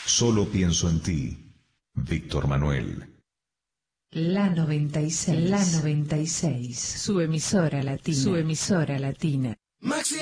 Solo pienso en ti, Víctor Manuel. La 96, su emisora latina.